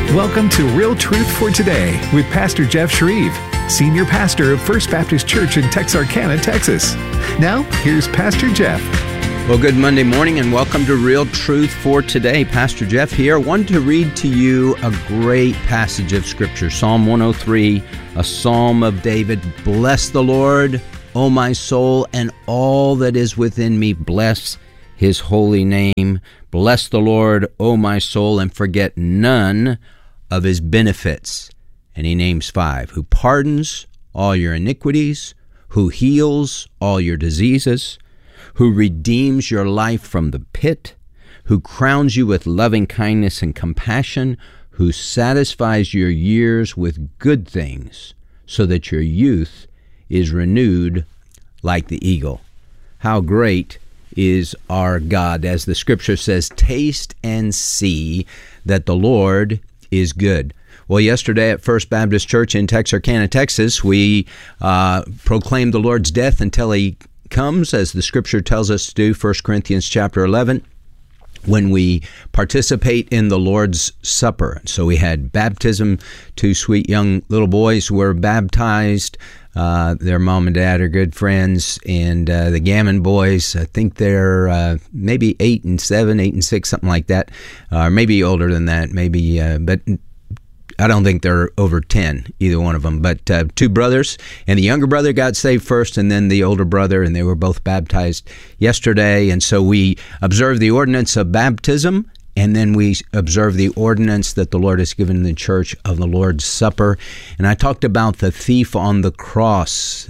Welcome to Real Truth for Today with Pastor Jeff Shreve, Senior Pastor of First Baptist Church in Texarkana, Texas. Now, here's Pastor Jeff. Well, good Monday morning and welcome to Real Truth for Today. Pastor Jeff here. I want to read to you a great passage of Scripture, Psalm 103, a psalm of David. Bless the Lord, O my soul, and all that is within me. Bless His holy name. Bless the Lord, O my soul, and forget none of His benefits. And he names 5, who pardons all your iniquities, who heals all your diseases, who redeems your life from the pit, who crowns you with loving kindness and compassion, who satisfies your years with good things, so that your youth is renewed like the eagle. How great is our God. As the Scripture says, taste and see that the Lord is good. Well, yesterday at First Baptist Church in Texarkana, Texas, we proclaimed the Lord's death until He comes, as the Scripture tells us to do, 1 Corinthians chapter 11, when we participate in the Lord's Supper. So we had baptism. 2 sweet young little boys were baptized. Their mom and dad are good friends, and the Gammon boys, I think they're maybe 8 and 7, 8 and 6, something like that, or maybe older than that, maybe, but I don't think they're over 10, either one of them. But 2 brothers, and the younger brother got saved first, and then the older brother, and they were both baptized yesterday. And so we observed the ordinance of baptism, and then we observe the ordinance that the Lord has given the church of the Lord's Supper. And I talked about the thief on the cross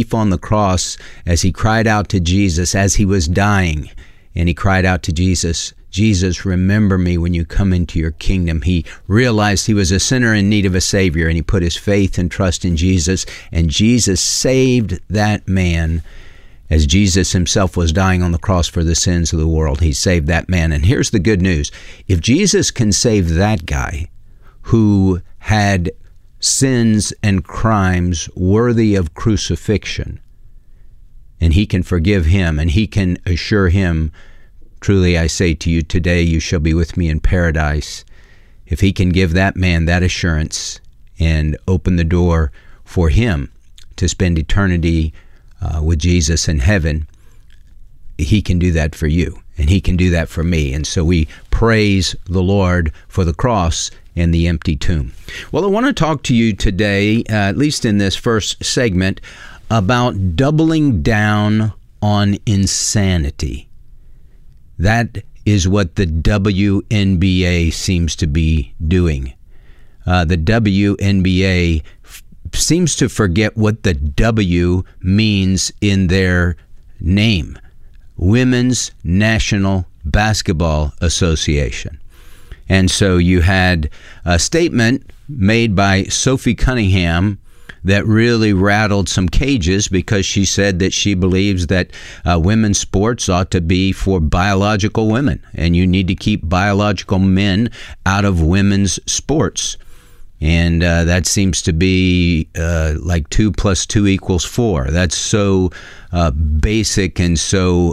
as he cried out to Jesus as he was dying. And he cried out to Jesus, Jesus, remember me when you come into your kingdom. He realized he was a sinner in need of a Savior, and he put his faith and trust in Jesus. And Jesus saved that man. As Jesus himself was dying on the cross for the sins of the world, he saved that man. And here's the good news. If Jesus can save that guy who had sins and crimes worthy of crucifixion, and he can forgive him, and he can assure him, truly I say to you, today you shall be with me in paradise. If he can give that man that assurance and open the door for him to spend eternity with Jesus in heaven, he can do that for you, and he can do that for me. And so we praise the Lord for the cross and the empty tomb. Well, I want to talk to you today, at least in this first segment, about doubling down on insanity. That is what the WNBA seems to be doing. The WNBA seems to forget what the W means in their name. Women's National Basketball Association. And so you had a statement made by Sophie Cunningham that really rattled some cages, because she said that she believes that women's sports ought to be for biological women, and you need to keep biological men out of women's sports. And that seems to be like 2 + 2 = 4. That's so basic and so,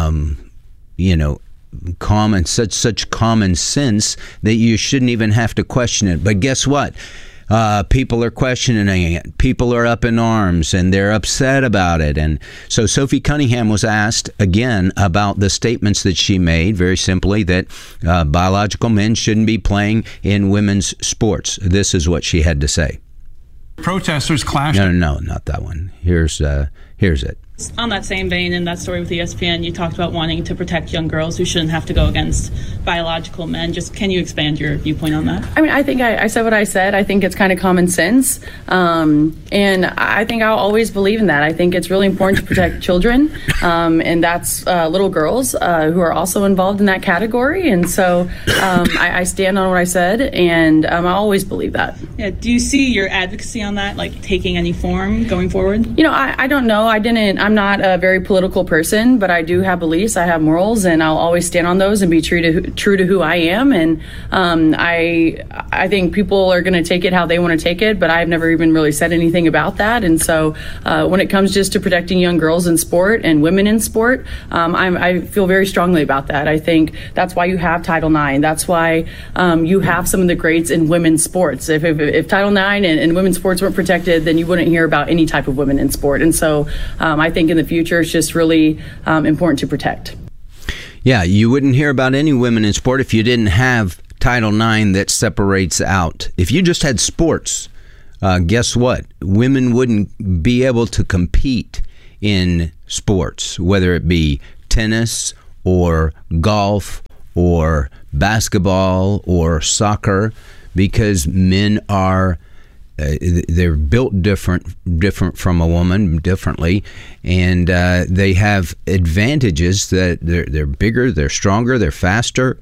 common, such common sense that you shouldn't even have to question it. But guess what? People are questioning it. People are up in arms, and they're upset about it. And so Sophie Cunningham was asked again about the statements that she made, very simply, that biological men shouldn't be playing in women's sports. This is what she had to say. Protesters clashed. No, not that one. Here's it. On that same vein, in that story with ESPN, you talked about wanting to protect young girls who shouldn't have to go against biological men. Just can you expand your viewpoint on that? I mean, I think I said what I said. I think it's kind of common sense. And I think I'll always believe in that. I think it's really important to protect children. And that's little girls who are also involved in that category. And so I stand on what I said, and I always believe that. Yeah. Do you see your advocacy on that, like, taking any form going forward? I don't know. I'm I'm not a very political person, but I do have beliefs. I have morals, and I'll always stand on those and be true to who I am. And I think people are going to take it how they want to take it, but I've never even really said anything about that. And so when it comes just to protecting young girls in sport and women in sport, I feel very strongly about that. I think that's why you have Title IX. That's why you have some of the greats in women's sports. If Title IX and women's sports weren't protected, then you wouldn't hear about any type of women in sport. And so I think in the future, it's just really important to protect. Yeah, you wouldn't hear about any women in sport if you didn't have Title IX that separates out. If you just had sports, guess what? Women wouldn't be able to compete in sports, whether it be tennis or golf or basketball or soccer, because men are they're built different from a woman, differently, and they have advantages that they're bigger, they're stronger, they're faster.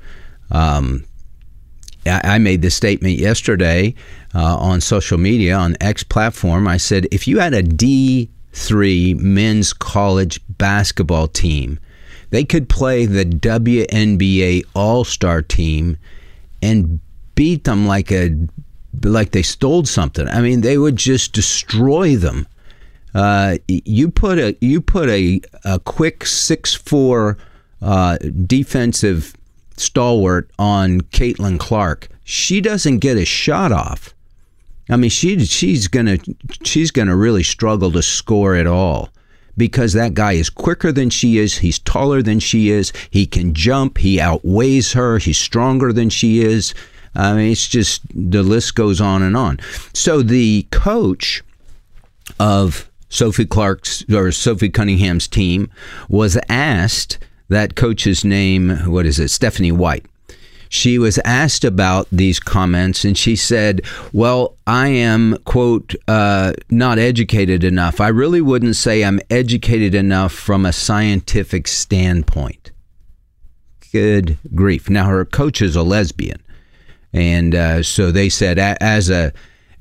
I made this statement yesterday on social media, on X platform. I said, if you had a D3 men's college basketball team, they could play the WNBA All-Star team and beat them like they stole something. I mean, they would just destroy them. You put a quick 6'4" defensive stalwart on Caitlin Clark. She doesn't get a shot off. I mean, she's gonna really struggle to score at all, because that guy is quicker than she is. He's taller than she is. He can jump. He outweighs her. He's stronger than she is. I mean, it's just, the list goes on and on. So the coach of Sophie Cunningham's team was asked, that coach's name, Stephanie White. She was asked about these comments, and she said, well, I am, quote, not educated enough. I really wouldn't say I'm educated enough from a scientific standpoint. Good grief. Now, her coach is a lesbian. And so they said, as a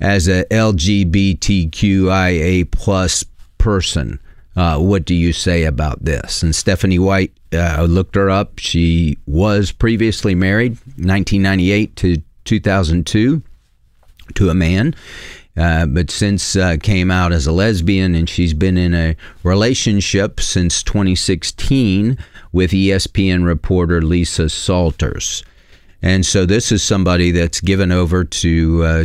LGBTQIA plus person, what do you say about this? And Stephanie White, looked her up. She was previously married, 1998 to 2002, to a man, but since came out as a lesbian, and she's been in a relationship since 2016 with ESPN reporter Lisa Salters. And so this is somebody that's given over to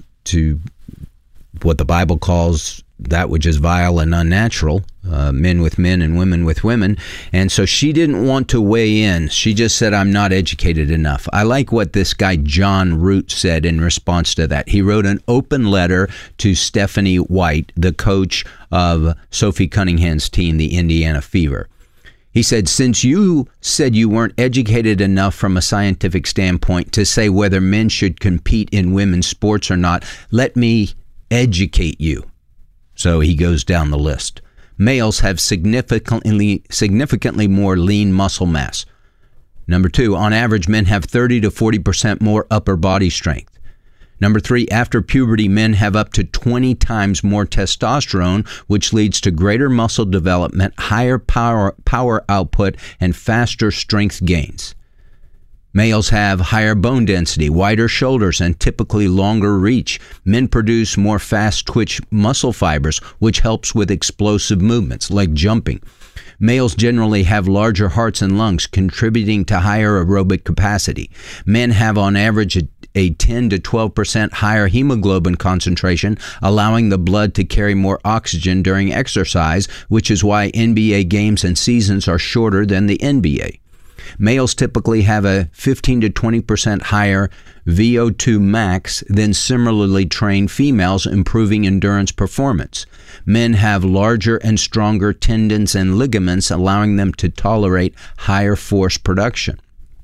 what the Bible calls that which is vile and unnatural, men with men and women with women. And so she didn't want to weigh in. She just said, I'm not educated enough. I like what this guy John Root said in response to that. He wrote an open letter to Stephanie White, the coach of Sophie Cunningham's team, the Indiana Fever. He said, since you said you weren't educated enough from a scientific standpoint to say whether men should compete in women's sports or not, let me educate you. So he goes down the list. Males have significantly more lean muscle mass. Number 2, on average, men have 30 to 40% more upper body strength. Number 3, after puberty, men have up to 20 times more testosterone, which leads to greater muscle development, higher power output, and faster strength gains. Males have higher bone density, wider shoulders, and typically longer reach. Men produce more fast-twitch muscle fibers, which helps with explosive movements, like jumping. Males generally have larger hearts and lungs, contributing to higher aerobic capacity. Men have, on average, a 10 to 12% higher hemoglobin concentration, allowing the blood to carry more oxygen during exercise, which is why NBA games and seasons are shorter than the NBA. Males typically have a 15 to 20% higher VO2 max than similarly trained females, improving endurance performance. Men have larger and stronger tendons and ligaments, allowing them to tolerate higher force production.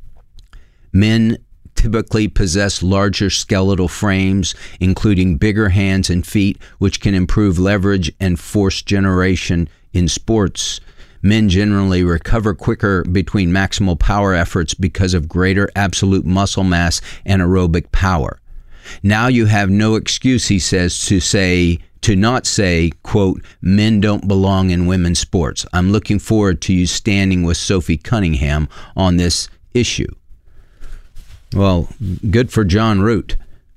Men typically possess larger skeletal frames, including bigger hands and feet, which can improve leverage and force generation in sports. Men generally recover quicker between maximal power efforts because of greater absolute muscle mass and aerobic power. Now you have no excuse, he says, to say to not say, quote, men don't belong in women's sports. I'm looking forward to you standing with Sophie Cunningham on this issue. Well, good for John Root.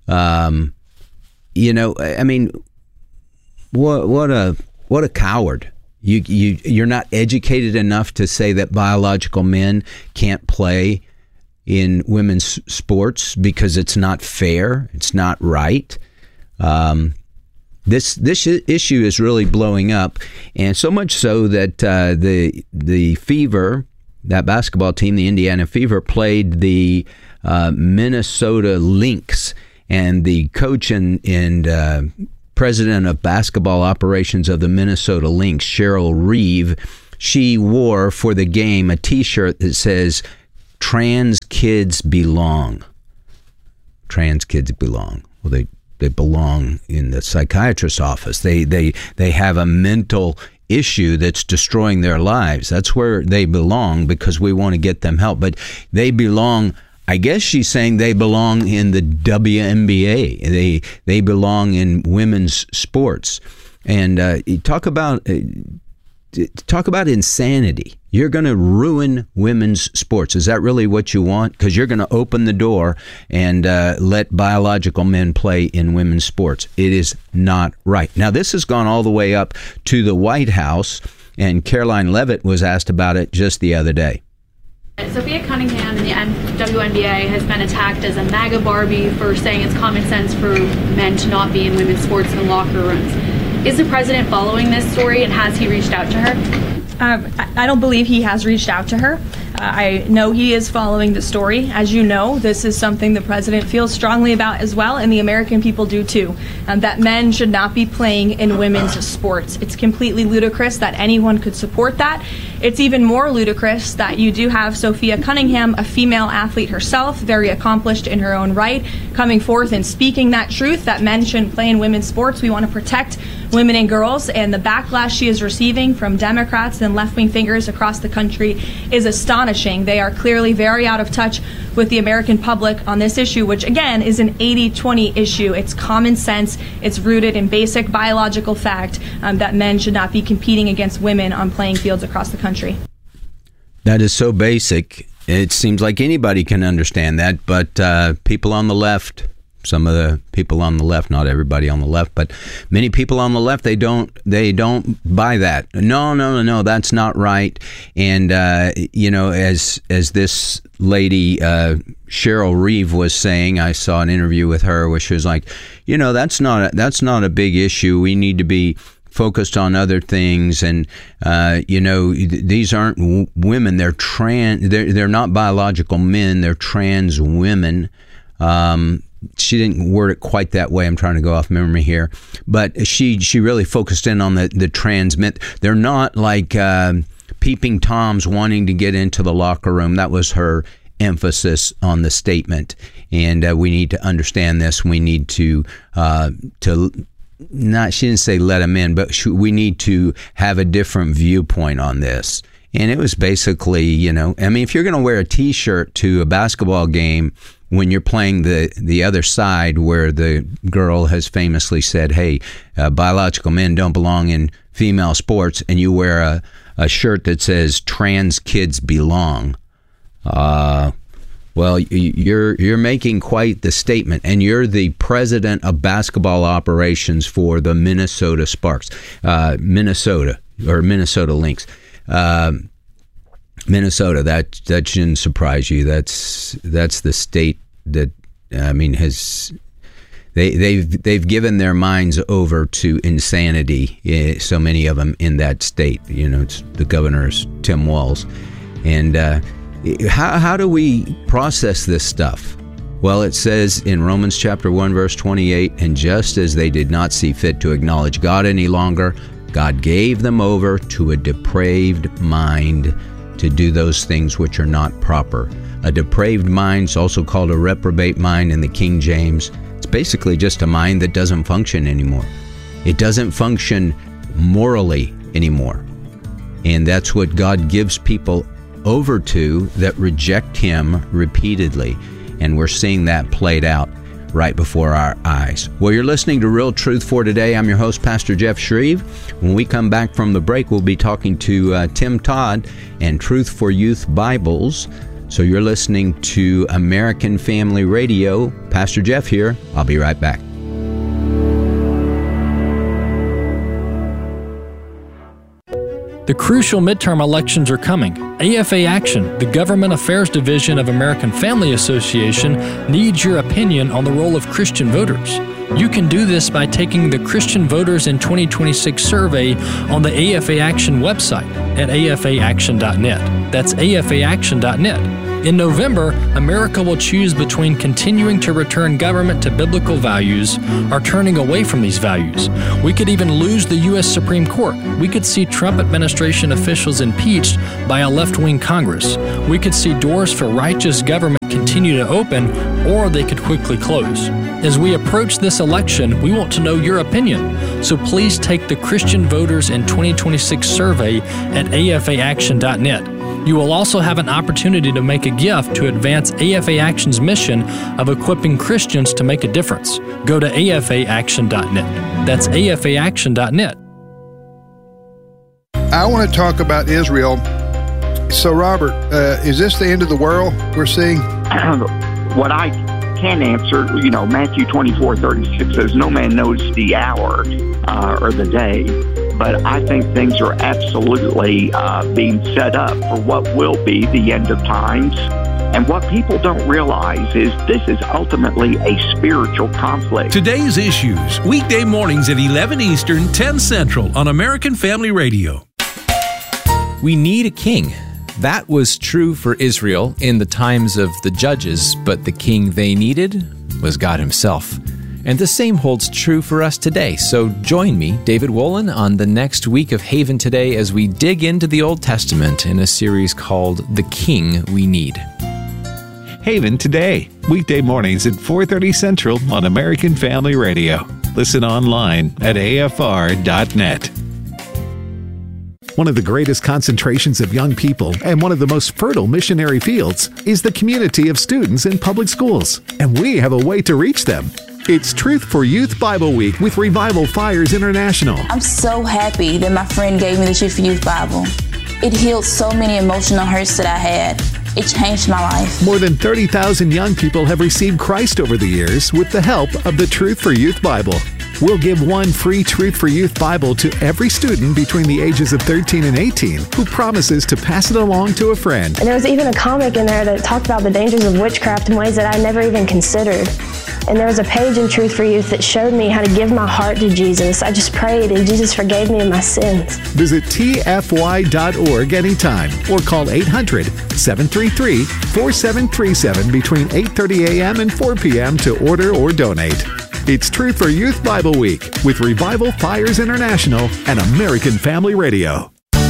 You know, I mean, what a coward. You're not educated enough to say that biological men can't play in women's sports because it's not fair. It's not right. This issue is really blowing up, and so much so that the Fever, that basketball team, the Indiana Fever, played the Minnesota Lynx, and the coach and president of basketball operations of the Minnesota Lynx, Cheryl Reeve, she wore for the game a T-shirt that says, "Trans kids belong." Trans kids belong. Well, they belong in the psychiatrist's office. They have a mental issue that's destroying their lives. That's where they belong because we want to get them help. But they belong, I guess she's saying they belong in the WNBA. They belong in women's sports. And talk about insanity. You're going to ruin women's sports. Is that really what you want? Because you're going to open the door and let biological men play in women's sports. It is not right. Now, this has gone all the way up to the White House, and Caroline Leavitt was asked about it just the other day. Sophia Cunningham in the WNBA has been attacked as a MAGA Barbie for saying it's common sense for men to not be in women's sports and locker rooms. Is the president following this story, and has he reached out to her? I don't believe he has reached out to her. I know he is following the story. As you know, this is something the president feels strongly about as well, and the American people do too, that men should not be playing in women's sports. It's completely ludicrous that anyone could support that. It's even more ludicrous that you do have Sophia Cunningham, a female athlete herself, very accomplished in her own right, coming forth and speaking that truth that men shouldn't play in women's sports. We want to protect women and girls, and the backlash she is receiving from Democrats and left-wing figures across the country is astonishing. They are clearly very out of touch with the American public on this issue, which again is an 80-20 issue. It's common sense. It's rooted in basic biological fact that men should not be competing against women on playing fields across the country. That is so basic. It seems like anybody can understand that, but people on the left, some of the people on the left, not everybody on the left, but many people on the left, they don't buy that. No, that's not right. And you know, as this lady Cheryl Reeve was saying, I saw an interview with her where she was like, you know, that's not a big issue. We need to be focused on other things, and you know, these aren't women. They're trans. They're not biological men. They're trans women. She didn't word it quite that way. I'm trying to go off memory here, but she really focused in on the trans men. They're not like peeping Toms wanting to get into the locker room. That was her emphasis on the statement, and we need to understand this. We need to not. She didn't say let them in, but we need to have a different viewpoint on this. And it was basically, you know, I mean, if you're going to wear a T-shirt to a basketball game when you're playing the other side, where the girl has famously said, hey, biological men don't belong in female sports, and you wear a shirt that says trans kids belong, well, you're making quite the statement, and you're the president of basketball operations for the Minnesota Sparks, Minnesota Lynx. Minnesota, that shouldn't surprise you. That's the state that, I mean, they've given their minds over to insanity. So many of them in that state. You know, it's the governor's Tim Walz. And how do we process this stuff? Well, it says in Romans chapter 1, verse 28, and just as they did not see fit to acknowledge God any longer, God gave them over to a depraved mind to do those things which are not proper. A depraved mind is also called a reprobate mind in the King James. It's basically just a mind that doesn't function anymore. It doesn't function morally anymore. And that's what God gives people over to that reject Him repeatedly. And we're seeing that played out right before our eyes. Well, you're listening to Real Truth for Today. I'm your host, Pastor Jeff Shreve. When we come back from the break, we'll be talking to Tim Todd and Truth for Youth Bibles. So you're listening to American Family Radio. Pastor Jeff here. I'll be right back. The crucial midterm elections are coming. AFA Action, the Government Affairs Division of American Family Association, needs your opinion on the role of Christian voters. You can do this by taking the Christian Voters in 2026 survey on the AFA Action website at afaaction.net. That's afaaction.net. In November, America will choose between continuing to return government to biblical values or turning away from these values. We could even lose the U.S. Supreme Court. We could see Trump administration officials impeached by a left-wing Congress. We could see doors for righteous government continue to open, or they could quickly close. As we approach this election, we want to know your opinion. So please take the Christian Voters in 2026 survey at afaaction.net. You will also have an opportunity to make a gift to advance AFA Action's mission of equipping Christians to make a difference. Go to afaaction.net. That's afaaction.net. I want to talk about Israel. So, Robert, is this the end of the world we're seeing? What I can answer, Matthew 24:36 says, "No man knows the hour or the day." But I think things are absolutely being set up for what will be the end of times. And what people don't realize is this is ultimately a spiritual conflict. Today's Issues, weekday mornings at 11 Eastern, 10 Central on American Family Radio. We need a king. That was true for Israel in the times of the judges, but the king they needed was God himself. And the same holds true for us today. So join me, David Wolin, on the next week of Haven Today as we dig into the Old Testament in a series called The King We Need. Haven Today, weekday mornings at 4:30 Central on American Family Radio. Listen online at afr.net. One of the greatest concentrations of young people and one of the most fertile missionary fields is the community of students in public schools. And we have a way to reach them. It's Truth for Youth Bible Week with Revival Fires International. I'm so happy that my friend gave me the Truth for Youth Bible. It healed so many emotional hurts that I had. It changed my life. More than 30,000 young people have received Christ over the years with the help of the Truth for Youth Bible. We'll give one free Truth for Youth Bible to every student between the ages of 13 and 18 who promises to pass it along to a friend. And there was even a comic in there that talked about the dangers of witchcraft in ways that I never even considered. And there was a page in Truth for Youth that showed me how to give my heart to Jesus. I just prayed and Jesus forgave me of my sins. Visit tfy.org anytime or call 800-733-4737 between 8:30 a.m. and 4 p.m. to order or donate. It's Truth for Youth Bible Week with Revival Fires International and American Family Radio.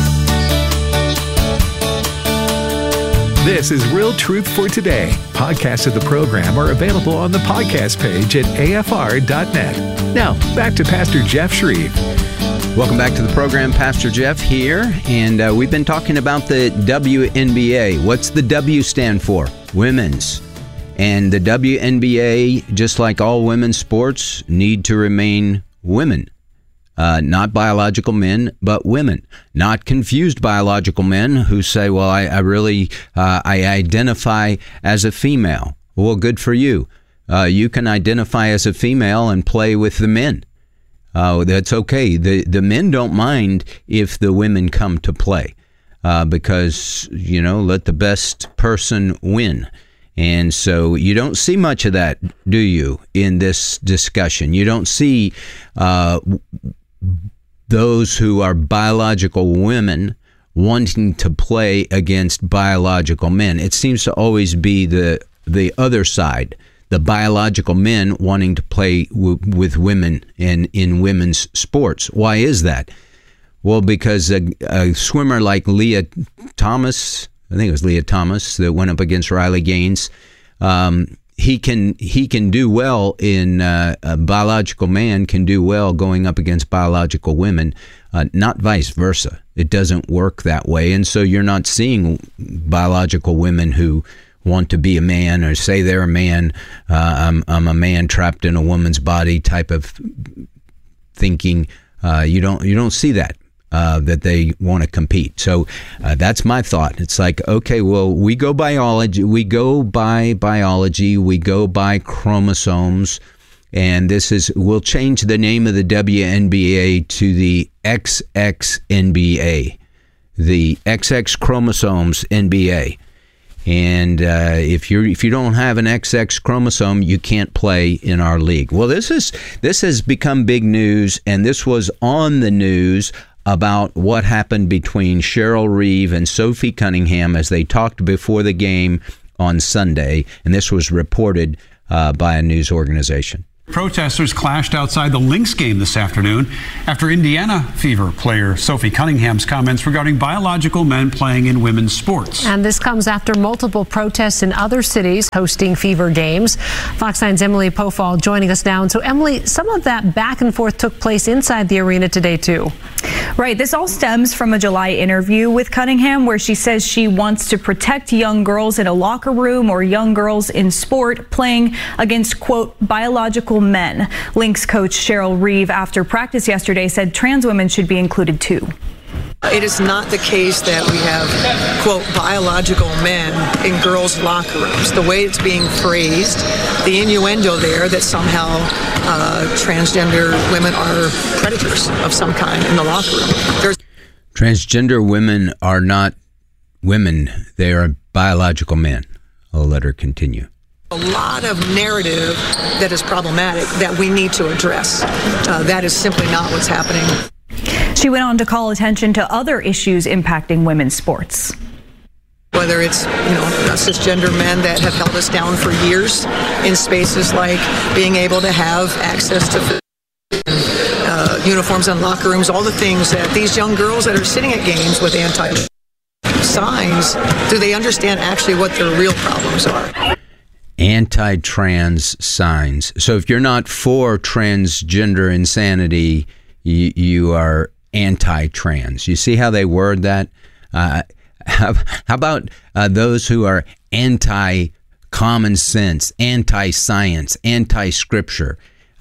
This is Real Truth for Today. Podcasts of the program are available on the podcast page at afr.net. Now, back to Pastor Jeff Shreve. Welcome back to the program. Pastor Jeff here, and we've been talking about the WNBA. What's the W stand for? Women's. And the WNBA, just like all women's sports, need to remain women. Not biological men, but women. Not confused biological men who say, well, I identify as a female. Well, good for you. You can identify as a female and play with the men. That's okay. The men don't mind if the women come to play because, let the best person win. And so you don't see much of that, do you, in this discussion? You don't see those who are biological women wanting to play against biological men. It seems to always be the other side, the biological men wanting to play with women in women's sports. Why is that? Well, because a swimmer like Leah Thomas, I think it was Leah Thomas that went up against Riley Gaines. He can do well in a biological man can do well going up against biological women, not vice versa. It doesn't work that way, and so you're not seeing biological women who want to be a man or say they're a man. I'm a man trapped in a woman's body type of thinking. You don't see that. That they want to compete. So that's my thought. It's like, okay, well, we go by biology, we go by chromosomes, and we'll change the name of the WNBA to the XXNBA, the XX chromosomes NBA. And if you don't have an XX chromosome, you can't play in our league. Well, this has become big news, and this was on the news about what happened between Cheryl Reeve and Sophie Cunningham as they talked before the game on Sunday, and this was reported by a news organization. Protesters clashed outside the Lynx game this afternoon after Indiana Fever player Sophie Cunningham's comments regarding biological men playing in women's sports. And this comes after multiple protests in other cities hosting Fever games. Fox 9's Emily Pofall joining us now. And so, Emily, some of that back and forth took place inside the arena today, too. Right. This all stems from a July interview with Cunningham where she says she wants to protect young girls in a locker room or young girls in sport playing against, quote, biological men. Lynx coach Cheryl Reeve, after practice yesterday, said trans women should be included too. It is not the case that we have, quote, biological men in girls' locker rooms. The way it's being phrased, the innuendo there that somehow transgender women are predators of some kind in the locker room. Transgender women are not women. They are biological men. I'll let her continue. A lot of narrative that is problematic that we need to address. That is simply not what's happening. She went on to call attention to other issues impacting women's sports. Whether it's, cisgender men that have held us down for years in spaces like being able to have access to uniforms in locker rooms, all the things that these young girls that are sitting at games with anti-signs, do they understand actually what their real problems are? Anti-trans signs. So if you're not for transgender insanity, you are anti-trans. You see how they word that? How about those who are anti-common sense, anti-science, anti-scripture?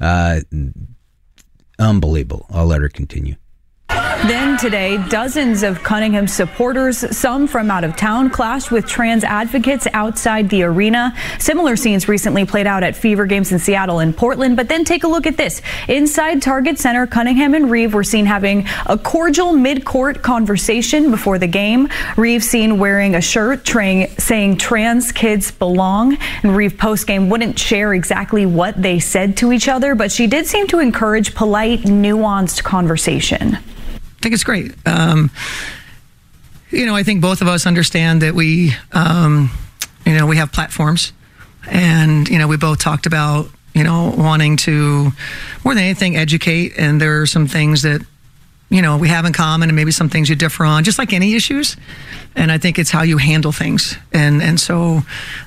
Unbelievable. I'll let her continue. Then today, dozens of Cunningham supporters, some from out of town, clashed with trans advocates outside the arena. Similar scenes recently played out at Fever games in Seattle and Portland. But then take a look at this. Inside Target Center, Cunningham and Reeve were seen having a cordial mid-court conversation before the game. Reeve seen wearing a shirt saying trans kids belong. And Reeve post-game wouldn't share exactly what they said to each other, but she did seem to encourage polite, nuanced conversation. I think it's great. I think both of us understand that we have platforms, and we both talked about wanting to more than anything educate, and there are some things that we have in common, and maybe some things you differ on, just like any issues. And I think it's how you handle things, and so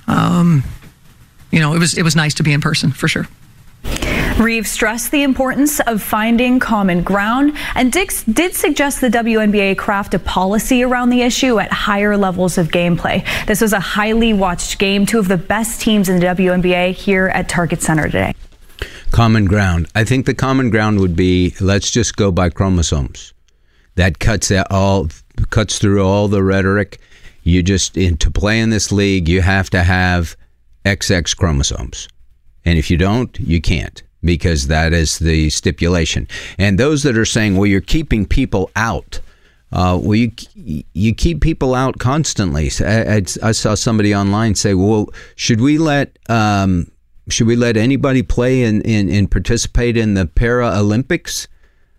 it was nice to be in person for sure. Reeve stressed the importance of finding common ground and did suggest the WNBA craft a policy around the issue at higher levels of gameplay. This was a highly watched game, two of the best teams in the WNBA here at Target Center today. Common ground. I think the common ground would be, let's just go by chromosomes. That cuts through all the rhetoric. To play in this league, you have to have XX chromosomes. And if you don't, you can't, because that is the stipulation. And those that are saying, well, you're keeping people out. You keep people out constantly. I saw somebody online say, well, should we let anybody play and participate in the Paralympics?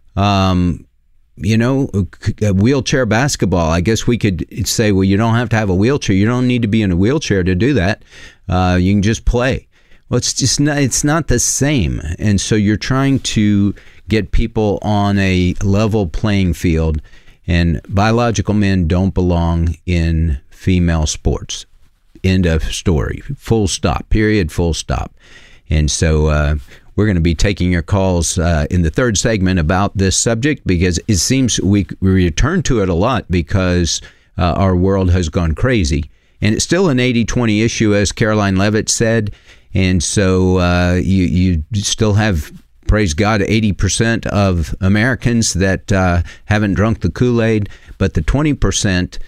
Wheelchair basketball. I guess we could say, well, you don't have to have a wheelchair. You don't need to be in a wheelchair to do that. You can just play. Well, it's not the same. And so you're trying to get people on a level playing field, and biological men don't belong in female sports. End of story. Full stop. Period. Full stop. And so we're going to be taking your calls in the third segment about this subject, because it seems we return to it a lot because our world has gone crazy. And it's still an 80-20 issue, as Caroline Levitt said. And so you still have, praise God, 80% of Americans that haven't drunk the Kool-Aid, but the 20%,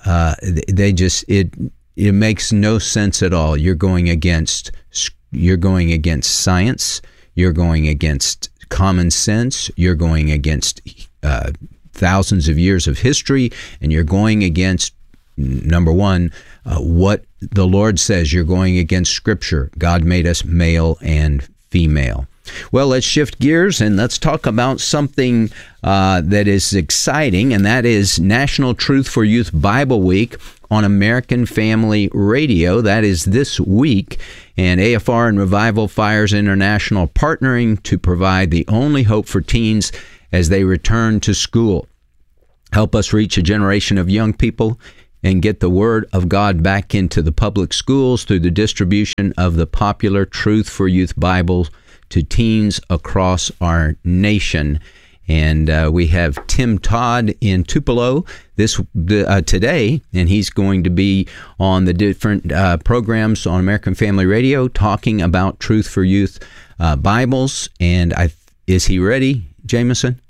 it makes no sense at all. You're going against science. You're going against common sense. You're going against thousands of years of history, and you're going against, number one, what the Lord says. You're going against Scripture. God made us male and female. Well, let's shift gears and let's talk about something that is exciting, and that is National Truth for Youth Bible Week on American Family Radio. That is this week, and AFR and Revival Fires International partnering to provide the only hope for teens as they return to school. Help us reach a generation of young people and get the Word of God back into the public schools through the distribution of the popular Truth for Youth Bible to teens across our nation. And we have Tim Todd in Tupelo today, and he's going to be on the different programs on American Family Radio talking about Truth for Youth Bibles. And is he ready, Jameson?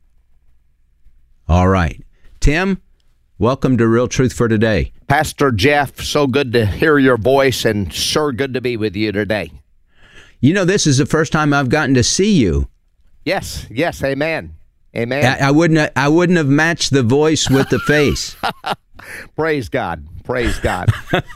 All right. Tim, welcome to Real Truth for Today. Pastor Jeff, so good to hear your voice and sure good to be with you today. You know, this is the first time I've gotten to see you. Yes, amen. Amen. I wouldn't have matched the voice with the face. Praise God. Praise God.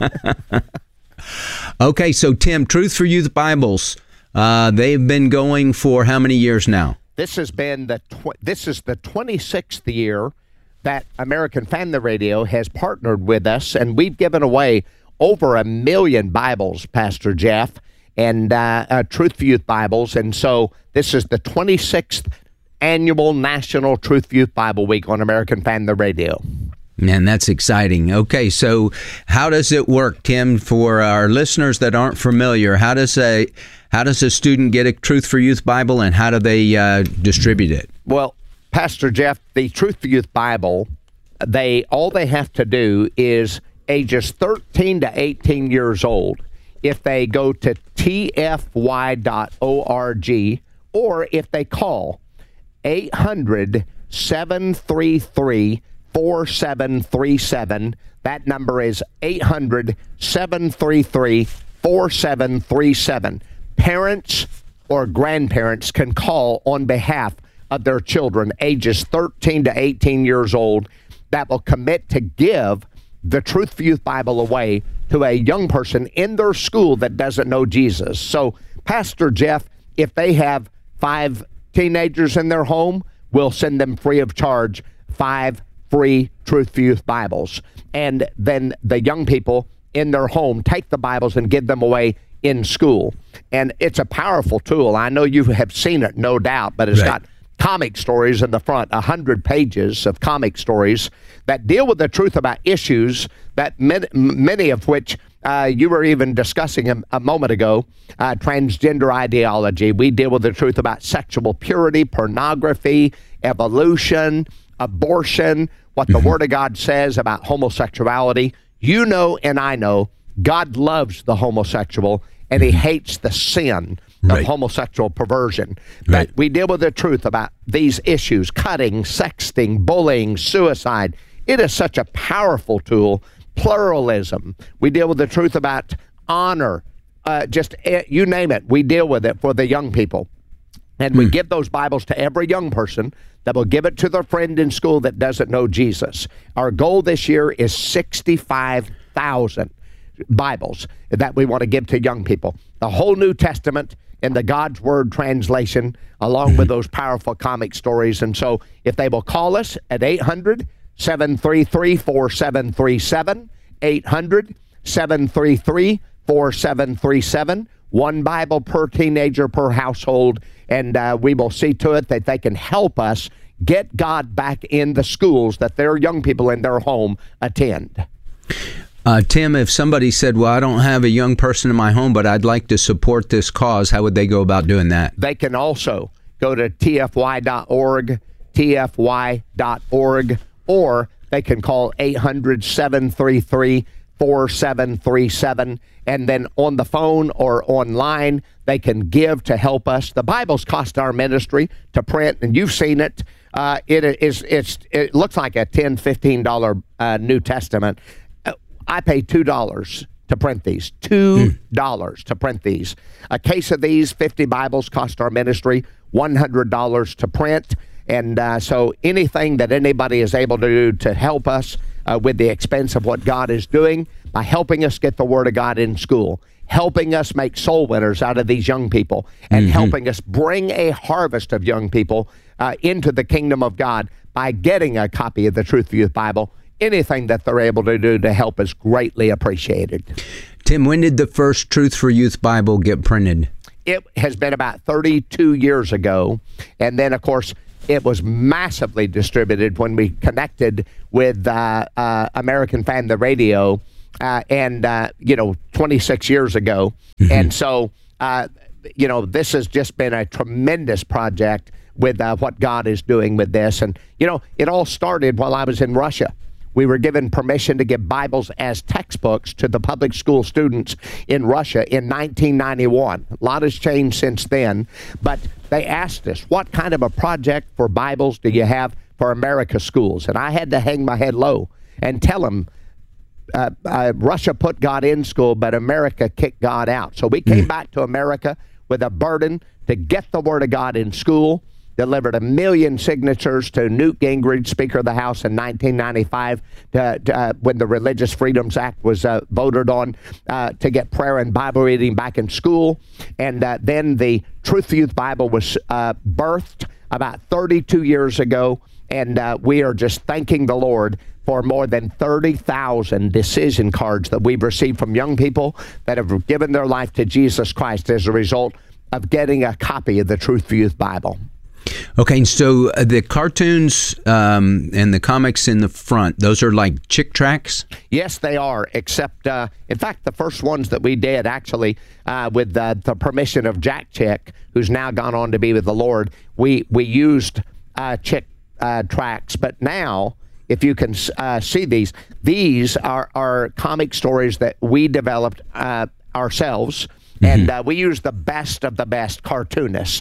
Okay, so Tim, Truth for Youth Bibles, they've been going for how many years now? This has been this is the 26th year that American Family Radio has partnered with us, and we've given away over 1 million Bibles, Pastor Jeff, and Truth for Youth Bibles. And so this is the 26th annual National Truth for Youth Bible Week on American Family Radio. Man, that's exciting. Okay, so how does it work, Tim, for our listeners that aren't familiar? How does a student get a Truth for Youth Bible, and how do they distribute it? Well, Pastor Jeff, the Truth for Youth Bible, all they have to do is ages 13 to 18 years old. If they go to tfy.org, or if they call 800-733-4737, that number is 800-733-4737. Parents or grandparents can call on behalf of their children ages 13 to 18 years old that will commit to give the Truth for Youth Bible away to a young person in their school that doesn't know Jesus. So, Pastor Jeff, if they have 5 teenagers in their home, we'll send them free of charge 5 free Truth for Youth Bibles. And then the young people in their home take the Bibles and give them away in school. And it's a powerful tool. I know you have seen it, no doubt, but it's got comic stories in the front, 100 pages of comic stories that deal with the truth about issues that many of which you were even discussing a moment ago, transgender ideology. We deal with the truth about sexual purity, pornography, evolution, abortion, what the Word of God says about homosexuality. You know, and I know, God loves the homosexual, and he hates the sin of homosexual perversion. But we deal with the truth about these issues: cutting, sexting, bullying, suicide. It is such a powerful tool. Pluralism. We deal with the truth about honor. You name it, we deal with it for the young people. And we give those Bibles to every young person that will give it to their friend in school that doesn't know Jesus. Our goal this year is 65,000 Bibles that we want to give to young people. The whole New Testament in the God's Word translation, along with those powerful comic stories. And so if they will call us at 800-733-4737, 800-733-4737, one Bible per teenager per household, and we will see to it that they can help us get God back in the schools that their young people in their home attend. Tim, if somebody said, well, I don't have a young person in my home, but I'd like to support this cause, how would they go about doing that? They can also go to tfy.org, tfy.org, or they can call 800-733-4737. 4737. And then on the phone or online, they can give to help us. The Bible's cost our ministry to print, and you've seen it. It looks like a $10, $15 New Testament. I pay $2 to print these. $2 to print these. A case of these 50 Bibles cost our ministry $100 to print. And so anything that anybody is able to do to help us with the expense of what God is doing, by helping us get the Word of God in school, helping us make soul winners out of these young people, and helping us bring a harvest of young people into the kingdom of God by getting a copy of the Truth for Youth Bible. Anything that they're able to do to help is greatly appreciated. Tim, when did the first Truth for Youth Bible get printed? It has been about 32 years ago. And then, of course, it was massively distributed when we connected with American Family Radio 26 years ago. And so, this has just been a tremendous project with what God is doing with this. And, it all started while I was in Russia. We were given permission to give Bibles as textbooks to the public school students in Russia in 1991. A lot has changed since then, but they asked us, what kind of a project for Bibles do you have for America schools? And I had to hang my head low and tell them, Russia put God in school, but America kicked God out. So we came back to America with a burden to get the Word of God in school, delivered 1 million signatures to Newt Gingrich, Speaker of the House, in 1995, when the Religious Freedoms Act was voted on, to get prayer and Bible reading back in school. And then the Truth for Youth Bible was birthed about 32 years ago, and we are just thanking the Lord for more than 30,000 decision cards that we've received from young people that have given their life to Jesus Christ as a result of getting a copy of the Truth for Youth Bible. Okay, so the cartoons and the comics in the front, those are like Chick tracts? Yes, they are, except, in fact, the first ones that we did, actually, with the permission of Jack Chick, who's now gone on to be with the Lord, we used Chick tracts. But now, if you can see these are comic stories that we developed ourselves. And we use the best of the best cartoonists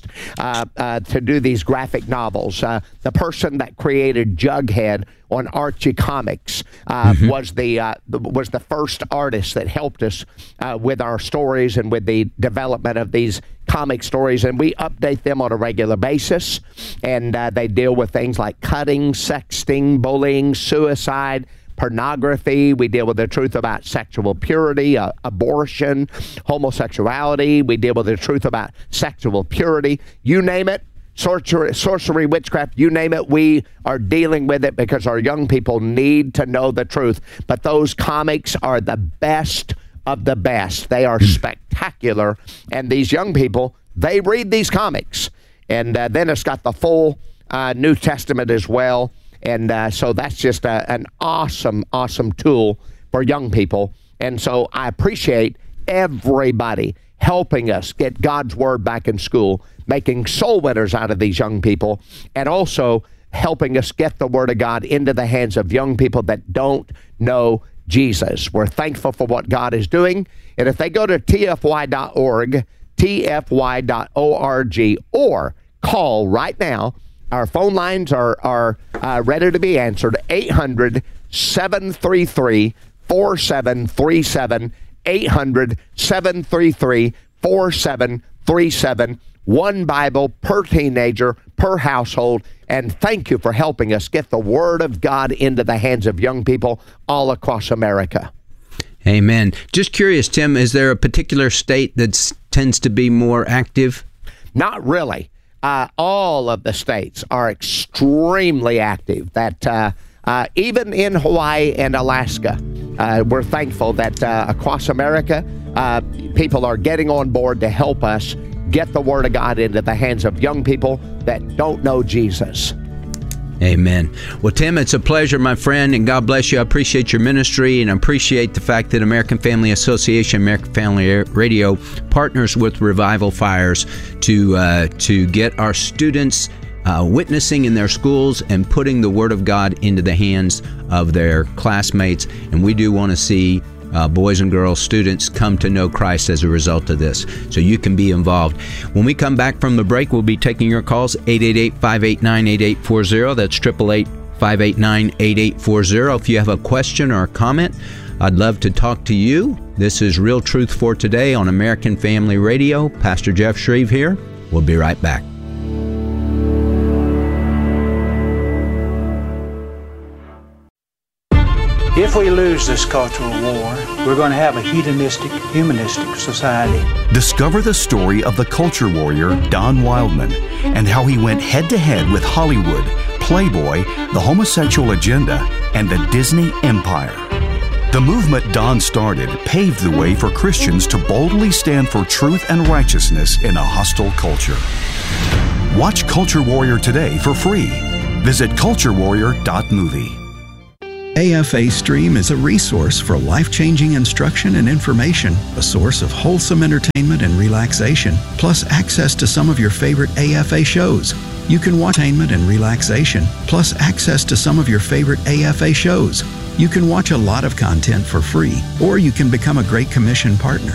to do these graphic novels. The person that created Jughead on Archie Comics was the first artist that helped us with our stories and with the development of these comic stories. And we update them on a regular basis. And they deal with things like cutting, sexting, bullying, suicide, pornography. We deal with the truth about sexual purity, abortion, homosexuality. We deal with the truth about sexual purity. You name it, sorcery, witchcraft, you name it, we are dealing with it because our young people need to know the truth. But those comics are the best of the best. They are spectacular. And these young people, they read these comics. And then it's got the full New Testament as well. And so that's just an awesome, awesome tool for young people. And so I appreciate everybody helping us get God's Word back in school, making soul winners out of these young people, and also helping us get the Word of God into the hands of young people that don't know Jesus. We're thankful for what God is doing. And if they go to tfy.org, tfy.org, or call right now, our phone lines are ready to be answered. 800-733-4737. 800-733-4737. One Bible per teenager, per household. And thank you for helping us get the Word of God into the hands of young people all across America. Amen. Just curious, Tim, is there a particular state that tends to be more active? Not really. All of the states are extremely active. That even in Hawaii and Alaska, we're thankful that across America, people are getting on board to help us get the Word of God into the hands of young people that don't know Jesus. Amen. Well, Tim, it's a pleasure, my friend, and God bless you. I appreciate your ministry, and I appreciate the fact that American Family Association, American Family Radio, partners with Revival Fires to get our students witnessing in their schools and putting the Word of God into the hands of their classmates. And we do want to see boys and girls, students come to know Christ as a result of this. So you can be involved. When we come back from the break, we'll be taking your calls, 888-589-8840. That's 888-589-8840. If you have a question or a comment, I'd love to talk to you. This is Real Truth for Today on American Family Radio. Pastor Jeff Shreve here. We'll be right back. If we lose this cultural war, we're going to have a hedonistic, humanistic society. Discover the story of the culture warrior Don Wildman and how he went head-to-head with Hollywood, Playboy, the homosexual agenda, and the Disney empire. The movement Don started paved the way for Christians to boldly stand for truth and righteousness in a hostile culture. Watch Culture Warrior today for free. Visit culturewarrior.movie. AFA Stream is a resource for life-changing instruction and information, a source of wholesome entertainment and relaxation, plus access to some of your favorite AFA shows. You can watch entertainment and relaxation, plus access to some of your favorite AFA shows. You can watch a lot of content for free, or you can become a Great Commission partner.